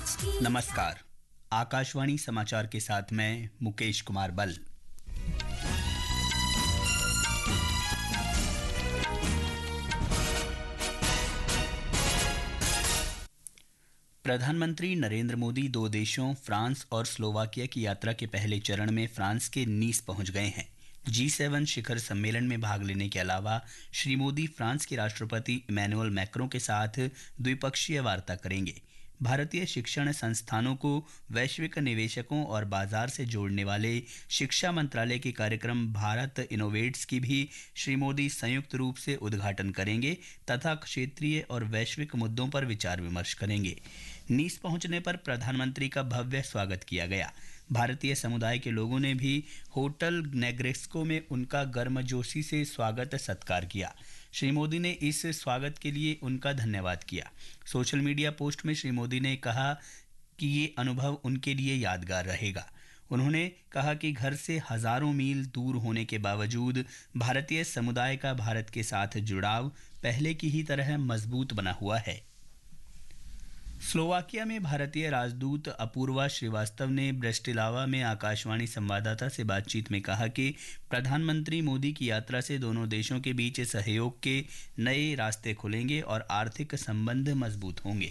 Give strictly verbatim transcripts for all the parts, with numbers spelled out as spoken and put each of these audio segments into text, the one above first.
नमस्कार। आकाशवाणी समाचार के साथ मैं मुकेश कुमार बल। प्रधानमंत्री नरेंद्र मोदी दो देशों फ्रांस और स्लोवाकिया की यात्रा के पहले चरण में फ्रांस के नीस पहुंच गए हैं। जी सेवन शिखर सम्मेलन में भाग लेने के अलावा श्री मोदी फ्रांस के राष्ट्रपति इमैनुअल मैक्रों के साथ द्विपक्षीय वार्ता करेंगे। भारतीय शिक्षण संस्थानों को वैश्विक निवेशकों और बाजार से जोड़ने वाले शिक्षा मंत्रालय के कार्यक्रम भारत इनोवेट्स की भी श्री मोदी संयुक्त रूप से उद्घाटन करेंगे तथा क्षेत्रीय और वैश्विक मुद्दों पर विचार विमर्श करेंगे। नीस पहुंचने पर प्रधानमंत्री का भव्य स्वागत किया गया। भारतीय समुदाय के लोगों ने भी होटल नेग्रेस्को में उनका गर्मजोशी से स्वागत सत्कार किया। श्री मोदी ने इस स्वागत के लिए उनका धन्यवाद किया। सोशल मीडिया पोस्ट में श्री मोदी ने कहा कि ये अनुभव उनके लिए यादगार रहेगा। उन्होंने कहा कि घर से हजारों मील दूर होने के बावजूद भारतीय समुदाय का भारत के साथ जुड़ाव पहले की ही तरह मजबूत बना हुआ है। स्लोवाकिया में भारतीय राजदूत अपूर्वा श्रीवास्तव ने ब्रेस्टिलावा में आकाशवाणी संवाददाता से बातचीत में कहा कि प्रधानमंत्री मोदी की यात्रा से दोनों देशों के बीच सहयोग के नए रास्ते खुलेंगे और आर्थिक संबंध मजबूत होंगे।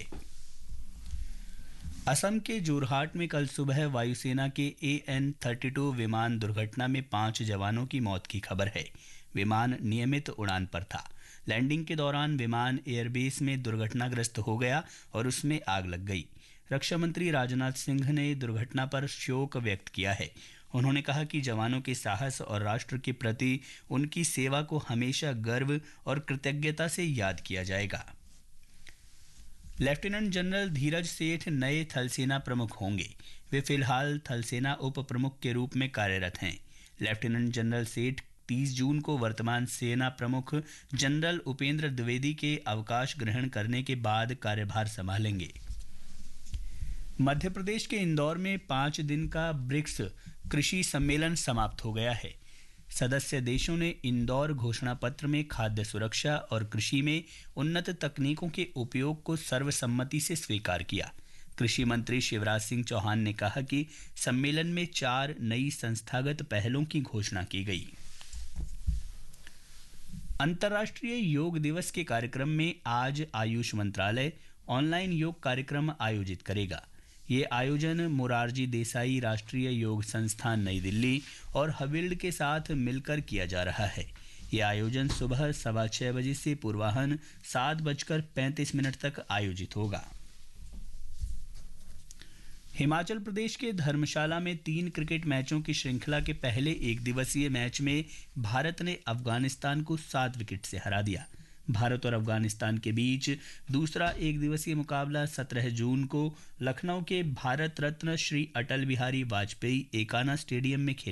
असम के जोरहाट में कल सुबह वायुसेना के ए एन थर्टी टू विमान दुर्घटना में पांच जवानों की मौत की खबर है। विमान नियमित उड़ान पर था। लैंडिंग के दौरान विमान एयरबेस में दुर्घटनाग्रस्त हो गया और उसमें आग लग गई। रक्षा मंत्री राजनाथ सिंह ने दुर्घटना पर शोक व्यक्त किया है। उन्होंने कहा कि जवानों के साहस और राष्ट्र के प्रति उनकी सेवा को हमेशा गर्व और कृतज्ञता से याद किया जाएगा। लेफ्टिनेंट जनरल धीरज सेठ नए थल सेना प्रमुख होंगे। वे फिलहाल थल सेना उप प्रमुख के रूप में कार्यरत हैं। लेफ्टिनेंट जनरल सेठ तीस जून को वर्तमान सेना प्रमुख जनरल उपेंद्र द्विवेदी के अवकाश ग्रहण करने के बाद कार्यभार संभालेंगे। मध्य प्रदेश के इंदौर में पांच दिन का ब्रिक्स कृषि सम्मेलन समाप्त हो गया है। सदस्य देशों ने इंदौर घोषणा पत्र में खाद्य सुरक्षा और कृषि में उन्नत तकनीकों के उपयोग को सर्वसम्मति से स्वीकार किया। कृषि मंत्री शिवराज सिंह चौहान ने कहा कि सम्मेलन में चार नई संस्थागत पहलों की घोषणा की गई। अंतर्राष्ट्रीय योग दिवस के कार्यक्रम में आज आयुष मंत्रालय ऑनलाइन योग कार्यक्रम आयोजित करेगा। ये आयोजन मोरारजी देसाई राष्ट्रीय योग संस्थान नई दिल्ली और हविल्ड के साथ मिलकर किया जा रहा है। ये आयोजन सुबह सवा छह बजे से पूर्वाह्न सात बजकर पैंतीस मिनट तक आयोजित होगा। हिमाचल प्रदेश के धर्मशाला में तीन क्रिकेट मैचों की श्रृंखला के पहले एक दिवसीय मैच में भारत ने अफगानिस्तान को सात विकेट से हरा दिया। भारत और अफगानिस्तान के बीच दूसरा एक दिवसीय मुकाबला सत्रह जून को लखनऊ के भारत रत्न श्री अटल बिहारी वाजपेयी एकाना स्टेडियम में खेला